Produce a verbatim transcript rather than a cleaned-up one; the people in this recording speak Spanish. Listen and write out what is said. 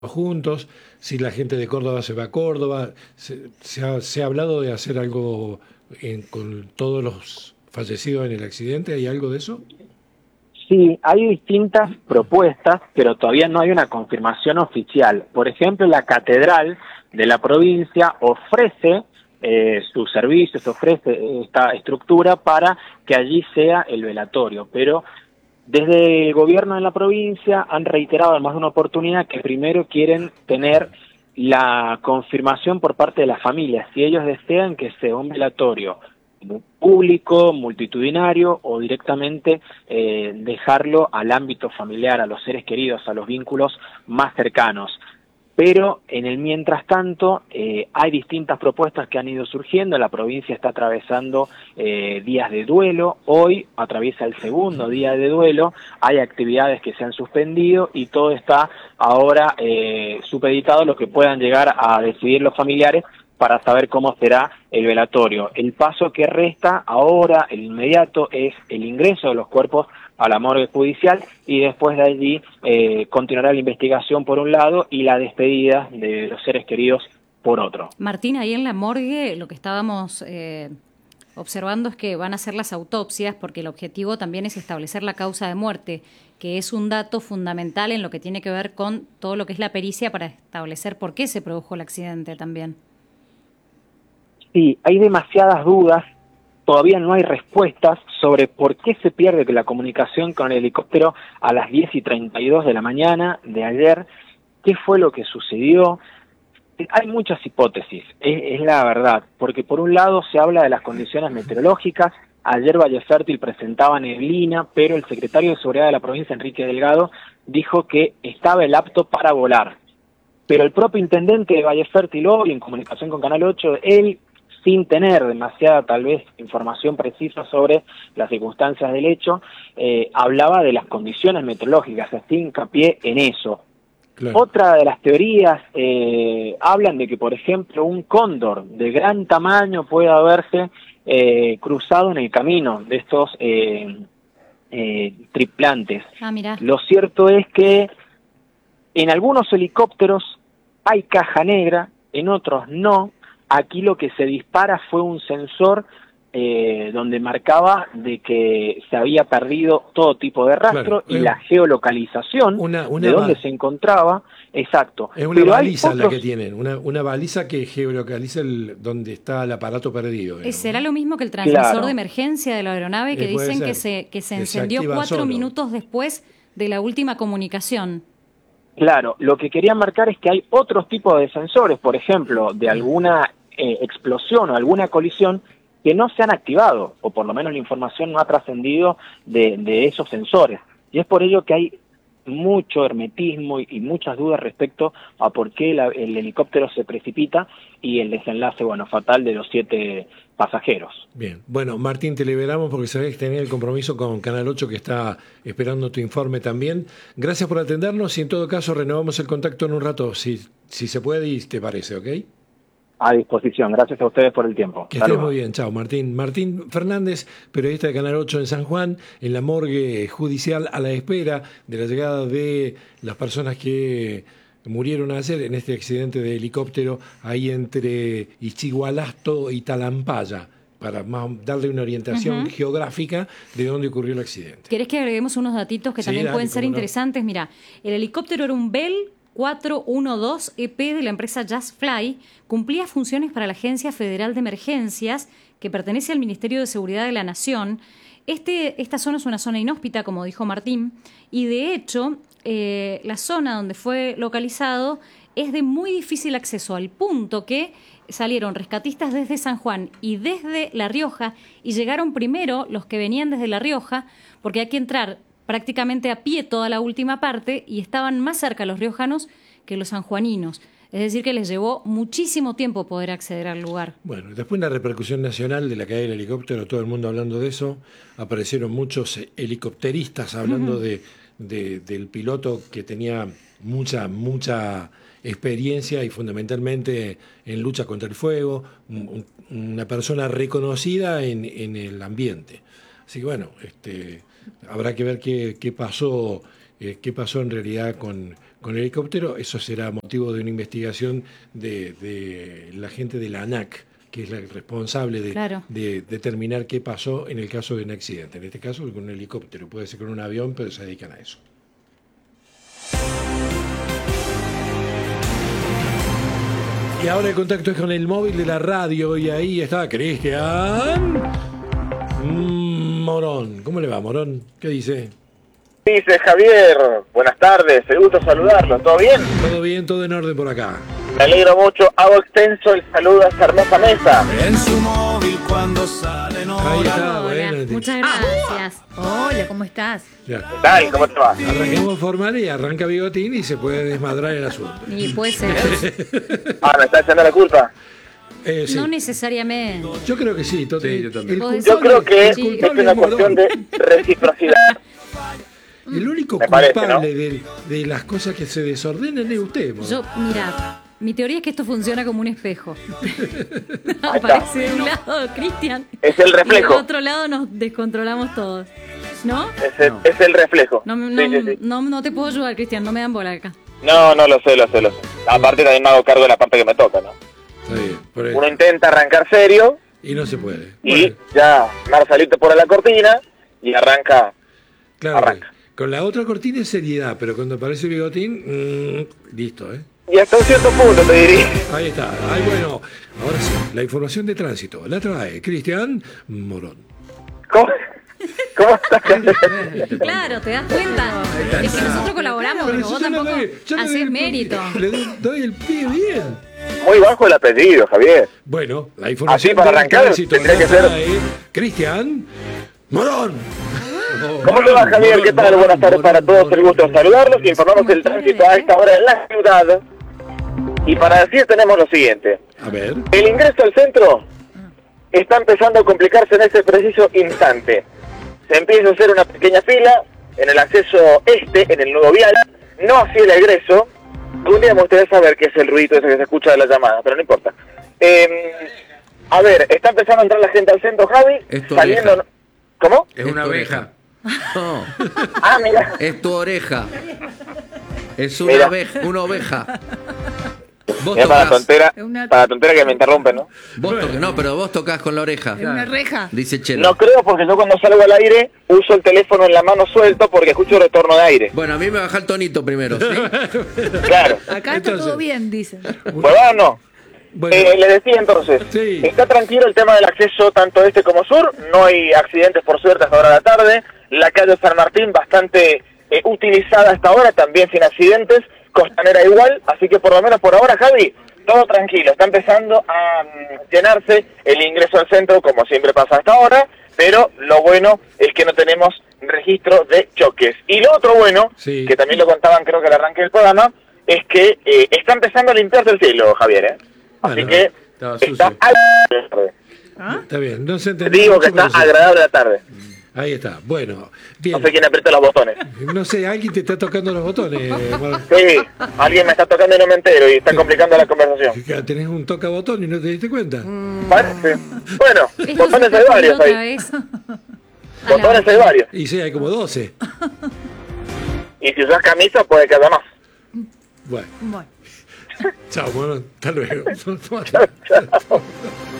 juntos, si la gente de Córdoba se va a Córdoba, se, se, ha, se ha hablado de hacer algo en, con todos los fallecidos en el accidente, ¿hay algo de eso? Sí, hay distintas propuestas, pero todavía no hay una confirmación oficial. Por ejemplo, la catedral de la provincia ofrece eh, sus servicios, ofrece esta estructura para que allí sea el velatorio, pero desde el gobierno de la provincia han reiterado en más de una oportunidad que primero quieren tener la confirmación por parte de las familias, si ellos desean que sea un velatorio público, multitudinario o directamente eh, dejarlo al ámbito familiar, a los seres queridos, a los vínculos más cercanos. Pero en el mientras tanto eh, hay distintas propuestas que han ido surgiendo. La provincia está atravesando eh, días de duelo, hoy atraviesa el segundo día de duelo, hay actividades que se han suspendido y todo está ahora eh, supeditado a lo que puedan llegar a decidir los familiares para saber cómo será el velatorio. El paso que resta ahora, el inmediato, es el ingreso de los cuerpos a la morgue judicial y después de allí eh, continuará la investigación por un lado y la despedida de los seres queridos por otro. Martín, ahí en la morgue lo que estábamos eh, observando es que van a hacer las autopsias porque el objetivo también es establecer la causa de muerte, que es un dato fundamental en lo que tiene que ver con todo lo que es la pericia para establecer por qué se produjo el accidente también. Sí, hay demasiadas dudas, todavía no hay respuestas sobre por qué se pierde la comunicación con el helicóptero a las diez y treinta y dos de la mañana de ayer, qué fue lo que sucedió. Hay muchas hipótesis, es, es la verdad, porque por un lado se habla de las condiciones meteorológicas, ayer Valle Fértil presentaba neblina, pero el secretario de Seguridad de la provincia, Enrique Delgado, dijo que estaba el apto para volar. Pero el propio intendente de Valle Fértil hoy, en comunicación con Canal ocho, él, sin tener demasiada tal vez información precisa sobre las circunstancias del hecho, eh, hablaba de las condiciones meteorológicas, hacía hincapié en eso. Claro. Otra de las teorías eh, hablan de que, por ejemplo, un cóndor de gran tamaño puede haberse eh, cruzado en el camino de estos eh, eh, triplantes. Ah, mira. Lo cierto es que en algunos helicópteros hay caja negra, en otros no. Aquí lo que se dispara fue un sensor eh, donde marcaba de que se había perdido todo tipo de rastro, claro, y eh, la geolocalización una, una de dónde se encontraba, exacto. Es una Pero baliza otros... la que tienen, una, una baliza que geolocaliza el, donde está el aparato perdido. Digamos. ¿Será lo mismo que el transmisor claro. de emergencia de la aeronave que eh, dicen ser, que se, que se encendió se cuatro solo. minutos después de la última comunicación? Claro, lo que quería marcar es que hay otros tipos de sensores, por ejemplo, de alguna eh, explosión o alguna colisión que no se han activado, o por lo menos la información no ha trascendido de, de esos sensores. Y es por ello que hay mucho hermetismo y, y muchas dudas respecto a por qué la, el helicóptero se precipita y el desenlace, bueno, fatal de los siete pasajeros. Bien, bueno, Martín, te liberamos porque sabés que tenés el compromiso con Canal ocho que está esperando tu informe también. Gracias por atendernos y en todo caso renovamos el contacto en un rato, si, si se puede y te parece, ¿ok? A disposición, gracias a ustedes por el tiempo. Que estés muy bien, chao Martín. Martín Fernández, periodista de Canal ocho en San Juan, en la morgue judicial a la espera de la llegada de las personas que murieron ayer en este accidente de helicóptero ahí entre Ichigualasto y Talampaya, para más darle una orientación uh-huh. geográfica de dónde ocurrió el accidente. ¿Querés que agreguemos unos datitos que sí, también dale, pueden ser interesantes? No. Mira, el helicóptero era un Bell cuatro uno dos E P de la empresa Just Fly, cumplía funciones para la Agencia Federal de Emergencias, que pertenece al Ministerio de Seguridad de la Nación. Este, esta zona es una zona inhóspita, como dijo Martín, y de hecho, eh, la zona donde fue localizado es de muy difícil acceso, al punto que salieron rescatistas desde San Juan y desde La Rioja, y llegaron primero los que venían desde La Rioja, porque hay que entrar prácticamente a pie toda la última parte, y estaban más cerca los riojanos que los sanjuaninos. Es decir, que les llevó muchísimo tiempo poder acceder al lugar. Bueno, después de la repercusión nacional de la caída del helicóptero, todo el mundo hablando de eso, aparecieron muchos helicópteristas hablando uh-huh. de, de, del piloto que tenía mucha, mucha experiencia y fundamentalmente en lucha contra el fuego, un, una persona reconocida en, en el ambiente. Así que bueno, este... habrá que ver qué, qué pasó eh, qué pasó en realidad con, con el helicóptero. Eso será motivo de una investigación de, de la gente de la ANAC, que es la responsable de, claro. de determinar qué pasó en el caso de un accidente. En este caso con un helicóptero, puede ser con un avión, pero se dedican a eso. Y ahora el contacto es con el móvil de la radio y ahí está Cristian Morón. ¿Cómo le va, Morón? ¿Qué dice? Dice Javier, buenas tardes, me gusta saludarlo, ¿todo bien? Todo bien, todo en orden por acá. Me alegro mucho, hago extenso el saludo a esta hermosa mesa. En su móvil cuando sale no. Ahí está, Hola, bueno. muchas gracias. Hola, ¿cómo estás? Ya. ¿Qué tal? ¿Cómo te va? Arranquemos formal y arranca Bigotín y se puede desmadrar el asunto. Y puede ser. Ah, ¿me está echando la culpa? Eh, sí. No necesariamente. Yo creo que sí. Toti. Sí, yo también. El Yo creo que Sí. es una cuestión de reciprocidad. El único Me parece, culpable de, de las cosas que se desordenan es usted, Morón. Yo, mira, mi teoría es que esto funciona como un espejo. Ahí está. Aparece de un lado Cristian. Es el Y reflejo. del otro lado nos descontrolamos todos. ¿No? Es el, es el reflejo. No, no, Sí, sí, sí. no, no te puedo ayudar, Cristian, no me dan bola acá. No, no lo sé, lo sé, lo sé. Aparte también me hago cargo de la parte que me toca, ¿no? Está bien, por ahí. Uno intenta arrancar serio Y no se puede. y Bueno, ya Marcelito pone la cortina y arranca. claro, arranca. con la otra cortina es seriedad, pero cuando aparece Bigotín, mmm, listo, ¿eh? Y hasta un cierto punto te diría. Ahí está. Ay, bueno, ahora sí, la información de tránsito la trae Cristian Morón. ¿Cómo, ¿Cómo estás? Claro, ¿te das cuenta? Es que nosotros colaboramos, pero vos yo le tampoco doy- yo le doy haces el- mérito. Le doy, doy el pie bien. Muy bajo el apellido, Javier. Bueno, la información Así para del arrancar, tránsito tendría la que ser- trae Cristian Morón. ¿Cómo le va, Javier? ¿Qué tal? Buenas tardes para todos, el gusto de saludarlos y informarnos del tránsito a esta hora en la ciudad. Y para decir tenemos lo siguiente. A ver. El ingreso al centro está empezando a complicarse en este preciso instante. Se empieza a hacer una pequeña fila en el acceso este, en el nudo vial, no así el egreso. Algún día me gustaría saber qué es el ruido ese que se escucha de la llamada, pero no importa. Eh, a ver, está empezando a entrar la gente al centro, Javi, Es tu saliendo... oreja. ¿Cómo? Es una abeja. No, Ah, mira. es tu oreja. Es Mira. una oveja, una oveja. Vos Mira, para la tocas, tontera, Es una- para la tontera que me interrumpe, ¿no? vos toca- no, pero vos tocas con la oreja. Es una reja. Dice Chelo. No creo porque yo cuando salgo al aire uso el teléfono en la mano suelto porque escucho retorno de aire. Bueno, a mí me baja el tonito primero, ¿sí? Claro. Acá está Entonces- todo bien, dicen. Pues va, no. Bueno, Eh, le decía entonces, Sí. está tranquilo el tema del acceso tanto este como sur, no hay accidentes por suerte hasta ahora de la tarde, la calle San Martín bastante eh, utilizada hasta ahora, también sin accidentes, Costanera igual, así que por lo menos por ahora, Javi, todo tranquilo, está empezando a mm, llenarse el ingreso al centro como siempre pasa hasta ahora, pero lo bueno es que no tenemos registro de choques. Y lo otro bueno, Sí. que también lo contaban creo que al arranque del programa, es que eh, está empezando a limpiarse el cielo, Javier, ¿eh? Así Bueno, que estaba está sucio. agradable. ¿Ah? está bien. No se entendió Digo mucho, que está pero sí. agradable la tarde. Ahí está. Bueno, No bien. sé quién aprieta los botones. No sé, alguien te está tocando los botones. Morón. Sí, alguien me está tocando y no me entero y está complicando la conversación. Tenés un toca botón y no te diste cuenta. Parece. Bueno, Esto se botones está hay varios otra ahí. vez. A la Botones hay varios. Y sí, hay como doce. Y si usas camisa puede que haya más. Bueno, Bueno. chao, Morón. Hasta luego. Chao.